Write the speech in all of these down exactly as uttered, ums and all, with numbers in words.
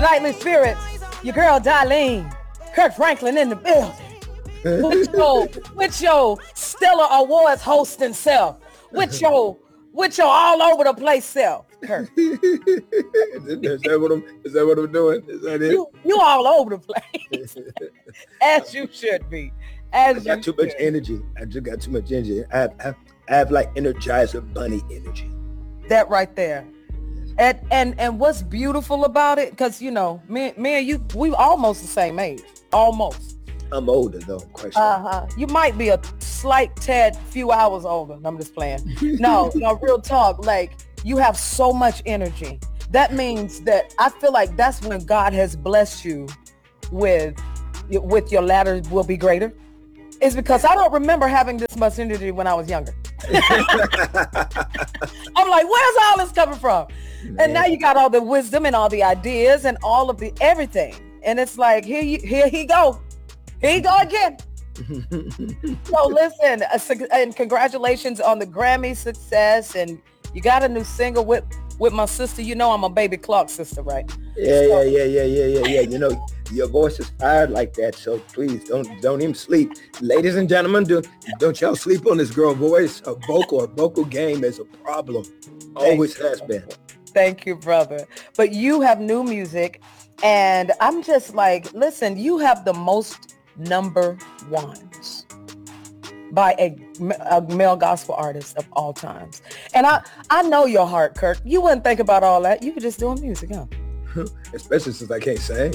Nightly Spirits, your girl Darlene, Kirk Franklin in the building. With your, with your stellar awards hosting self. With your, with your all over the place self, Kirk. is, that what I'm, is that what I'm doing? Is that it? You, you all over the place. As you should be. As I got too much energy. I just got too much energy. I have, I have, I have like Energizer Bunny energy. That right there. And and and what's beautiful about it, because you know, me, me and you, we almost the same age. Almost. I'm older though, question. Uh-huh. You might be a slight tad few hours older. I'm just playing. No, no, real talk. Like, you have so much energy. That means that I feel like that's when God has blessed you with with your latter will be greater. It's because I don't remember having this much energy when I was younger. I'm like, where's all this coming from? Man. And now you got all the wisdom and all the ideas and all of the everything. And it's like, here you, here he go. Here you go again. So listen, uh, and congratulations on the Grammy success. And you got a new single with, with my sister. You know I'm a Baby Clark sister, right? Yeah, so, yeah, yeah, yeah, yeah, yeah, yeah. You know, your voice is fired like that, so please don't don't even sleep. Ladies and gentlemen, do, don't y'all sleep on this girl voice. A vocal, a vocal game is a problem. Always has been. Thank you, brother. But you have new music, and I'm just like, listen, you have the most number ones by a, a male gospel artist of all times. And I, I know your heart, Kirk. You wouldn't think about all that. You were just doing music, huh? Especially since I can't sing.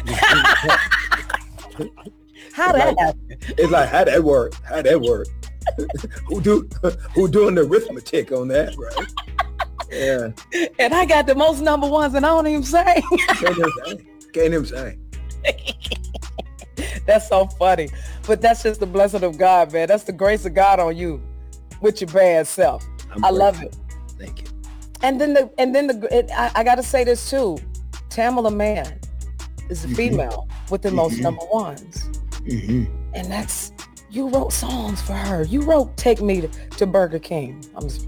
How that like, happen? It's like, how that work? How that work? who do who doing the arithmetic on that, right? Yeah. And I got the most number ones and I don't even sing. Can't even sing. Can't even sing. That's so funny. But that's just the blessing of God, man. That's the grace of God on you with your bad self. I'm I grateful. Love it. Thank you. And then the and then the it, I, I got to say this too. Tamala Mann is a mm-hmm. female with the mm-hmm. most number ones. Mm-hmm. And that's, you wrote songs for her. You wrote Take Me to, to Burger King. I'm just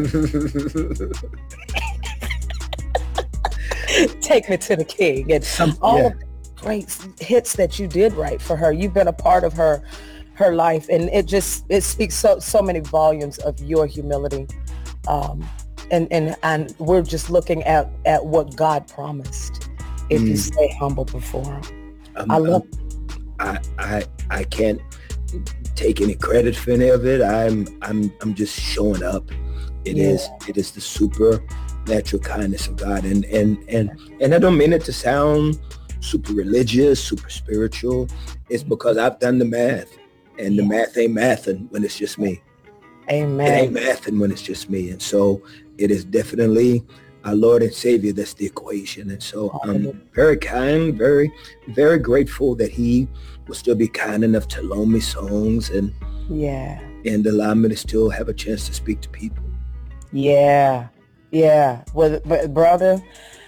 Take Me to the King. And some, all yeah. of the great hits that you did write for her. You've been a part of her her life. And it just, it speaks so, so many volumes of your humility. Um, And, and and we're just looking at, at what God promised if mm. you stay humble before him. Um, I love um, I, I I can't take any credit for any of it. I'm I'm I'm just showing up. It yeah. is it is the supernatural kindness of God. And and and and I don't mean it to sound super religious, super spiritual. It's because I've done the math. And the math ain't mathing when it's just me. Amen. It ain't mathing when it's just me. And so it is definitely our Lord and Savior that's the equation. And so I'm very kind, very, very grateful that he will still be kind enough to loan me songs and yeah, and allow me to still have a chance to speak to people. Yeah, yeah. Well, but brother,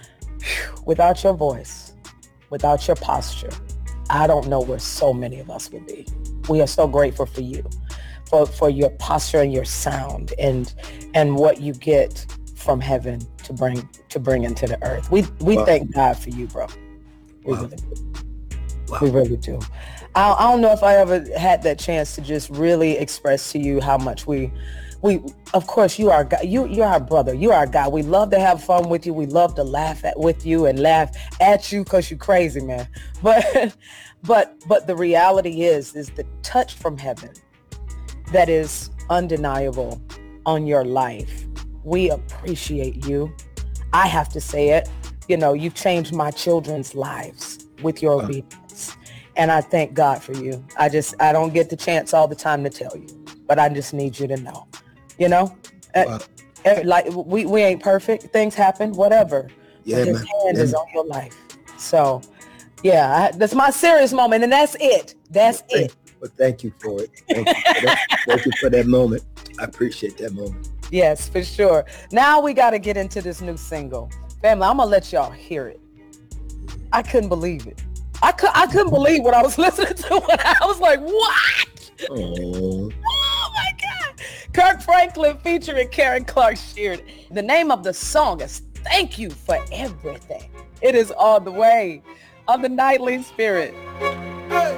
without your voice, without your posture, I don't know where so many of us would be. We are so grateful for you. For, for your posture and your sound and and what you get from heaven to bring to bring into the earth. We we wow. thank God for you, bro. We, wow. really, do. Wow. we really do. I, I don't know if I ever had that chance to just really express to you how much we we of course you are God. You you're our brother. You are our God. We love to have fun with you. We love to laugh at with you and laugh at you because you're crazy, man. But but but the reality is is the touch from heaven that is undeniable on your life. We appreciate you. I have to say it. You know, you've changed my children's lives with your wow. obedience. And I thank God for you. I just, I don't get the chance all the time to tell you, but I just need you to know, you know, wow. uh, like we, we ain't perfect. Things happen, whatever. Yeah, but his man. hand yeah. is on your life. So yeah, I, that's my serious moment. And that's it. That's yeah, it. Well, thank you for it. Thank you for that, thank you for that moment. I appreciate that moment. Yes, for sure. Now we got to get into this new single. Family, I'm going to let y'all hear it. I couldn't believe it. I, could, I couldn't believe what I was listening to. When I was like, what? Oh. Oh, my God. Kirk Franklin featuring Karen Clark Sheard. The name of the song is Thank You for Everything. It is on the way on the Nightly Spirit.